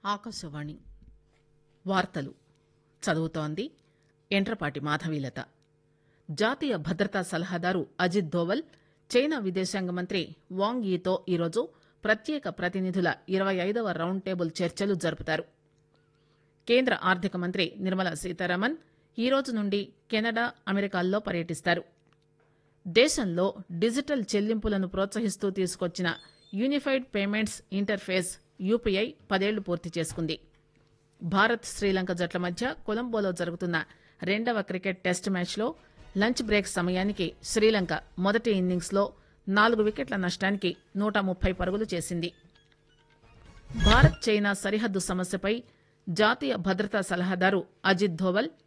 ఆకాశవాణి వార్తలు చదువుతోంది ఎంట్రపాటి మాధవీలత. జాతీయ భద్రతా సలహాదారు అజిత్ దోవల్ చైనా విదేశాంగ మంత్రి వాంగ్ యీతో ఈరోజు ప్రత్యేక ప్రతినిధుల 25వ రౌండ్ టేబుల్ చర్చలు జరుపుతారు. కేంద్ర ఆర్థిక మంత్రి నిర్మలా సీతారామన్ ఈరోజు నుండి కెనడా, అమెరికాల్లో పర్యటిస్తారు. దేశంలో డిజిటల్ చెల్లింపులను ప్రోత్సహిస్తూ తీసుకొచ్చిన యూనిఫైడ్ పేమెంట్స్ ఇంటర్ఫేస్ యూపీఐ 10 ఏళ్లు పూర్తి చేసుకుంది. భారత్, శ్రీలంక జట్ల మధ్య కొలంబోలో జరుగుతున్న 2వ క్రికెట్ టెస్ట్ మ్యాచ్లో లంచ్ బ్రేక్ సమయానికి శ్రీలంక మొదటి ఇన్నింగ్స్లో 4 వికెట్ల నష్టానికి 130 పరుగులు చేసింది. భారత్, చైనా సరిహద్దు సమస్యపై జాతీయ భద్రతా సలహాదారు అజిత్ దోవల్